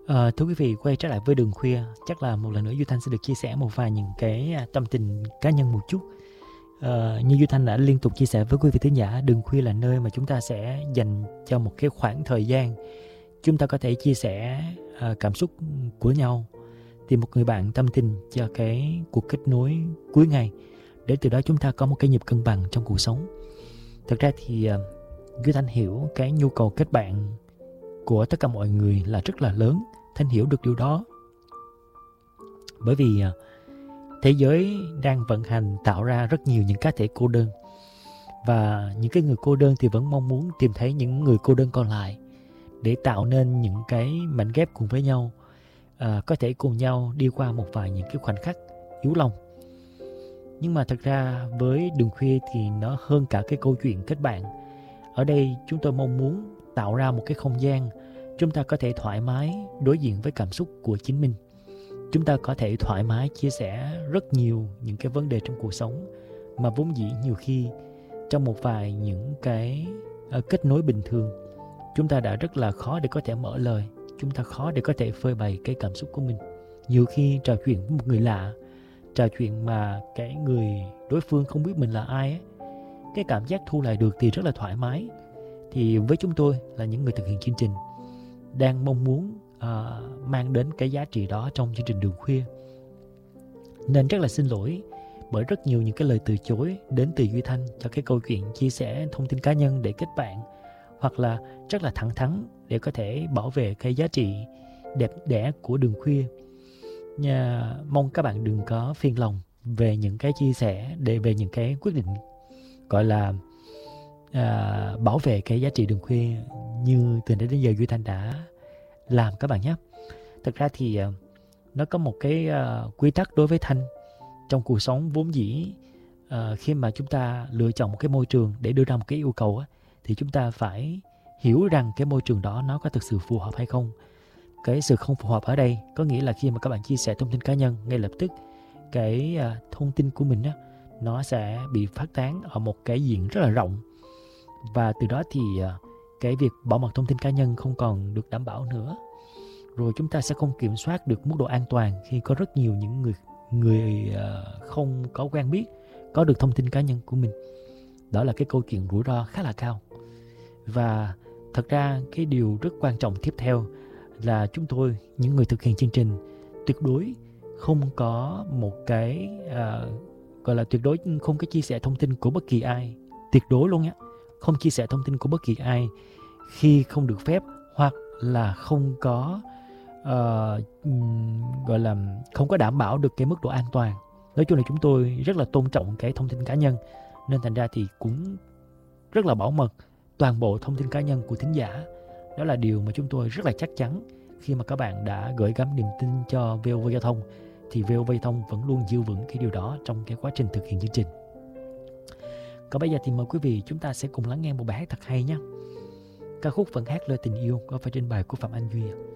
Thưa quý vị, quay trở lại với Đường Khuya. Chắc là một lần nữa Duy Thanh sẽ được chia sẻ một vài những cái tâm tình cá nhân một chút. Như Duy Thanh đã liên tục chia sẻ với quý vị thính giả, Đường Khuya là nơi mà chúng ta sẽ dành cho một cái khoảng thời gian chúng ta có thể chia sẻ cảm xúc của nhau, tìm một người bạn tâm tình cho cái cuộc kết nối cuối ngày, để từ đó chúng ta có một cái nhịp cân bằng trong cuộc sống. Thực ra thì Duy Thanh hiểu cái nhu cầu kết bạn của tất cả mọi người là rất là lớn. Thanh hiểu được điều đó bởi vì thế giới đang vận hành tạo ra rất nhiều những cá thể cô đơn, và những cái người cô đơn thì vẫn mong muốn tìm thấy những người cô đơn còn lại để tạo nên những cái mảnh ghép cùng với nhau, có thể cùng nhau đi qua một vài những cái khoảnh khắc yếu lòng. Nhưng mà thật ra với Đường Khuya thì nó hơn cả cái câu chuyện kết bạn. Ở đây chúng tôi mong muốn tạo ra một cái không gian chúng ta có thể thoải mái đối diện với cảm xúc của chính mình. Chúng ta có thể thoải mái chia sẻ rất nhiều những cái vấn đề trong cuộc sống mà vốn dĩ nhiều khi trong một vài những cái kết nối bình thường chúng ta đã rất là khó để có thể mở lời, chúng ta khó để có thể phơi bày cái cảm xúc của mình. Nhiều khi trò chuyện với một người lạ, trò chuyện mà cái người đối phương không biết mình là ai ấy, cái cảm giác thu lại được thì rất là thoải mái. Thì với chúng tôi là những người thực hiện chương trình đang mong muốn mang đến cái giá trị đó trong chương trình Đường Khuya, nên rất là xin lỗi bởi rất nhiều những cái lời từ chối đến từ Duy Thanh cho cái câu chuyện chia sẻ thông tin cá nhân để kết bạn, hoặc là rất là thẳng thắn để có thể bảo vệ cái giá trị đẹp đẽ của Đường Khuya. Mong các bạn đừng có phiền lòng về những cái chia sẻ, về những cái quyết định gọi là bảo vệ cái giá trị Đường Khuya như từ đến giờ Duy Thanh đã làm các bạn nhé. Thật ra thì nó có một cái quy tắc đối với Thanh trong cuộc sống. Vốn dĩ khi mà chúng ta lựa chọn một cái môi trường để đưa ra một cái yêu cầu á, thì chúng ta phải hiểu rằng cái môi trường đó nó có thực sự phù hợp hay không. Cái sự không phù hợp ở đây có nghĩa là khi mà các bạn chia sẻ thông tin cá nhân, ngay lập tức cái thông tin của mình á, nó sẽ bị phát tán ở một cái diện rất là rộng, và từ đó thì cái việc bảo mật thông tin cá nhân không còn được đảm bảo nữa. Rồi chúng ta sẽ không kiểm soát được mức độ an toàn khi có rất nhiều những người không có quen biết có được thông tin cá nhân của mình. Đó là cái câu chuyện rủi ro khá là cao. Và thật ra cái điều rất quan trọng tiếp theo là chúng tôi, những người thực hiện chương trình, tuyệt đối không có một cái gọi là tuyệt đối không có chia sẻ thông tin của bất kỳ ai. Tuyệt đối luôn nhé. Không chia sẻ thông tin của bất kỳ ai khi không được phép, hoặc là không có gọi là không có đảm bảo được cái mức độ an toàn. Nói chung là chúng tôi rất là tôn trọng cái thông tin cá nhân, nên thành ra thì cũng rất là bảo mật toàn bộ thông tin cá nhân của thính giả. Đó là điều mà chúng tôi rất là chắc chắn. Khi mà các bạn đã gửi gắm niềm tin cho VOV Giao thông thì VOV Giao thông vẫn luôn giữ vững cái điều đó trong cái quá trình thực hiện chương trình. Còn bây giờ thì mời quý vị chúng ta sẽ cùng lắng nghe một bài hát thật hay nhé. Ca khúc Vẫn Hát Lời Tình Yêu có phải trên bài của Phạm Anh Duy.